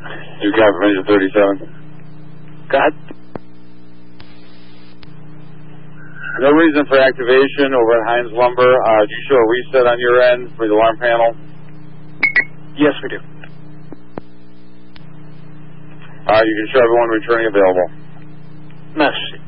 You copy from engine 37. Go ahead. No reason for activation over at Heinz Lumber. Do you show a reset on your end for the alarm panel? Yes, we do. You can show everyone returning available. Message.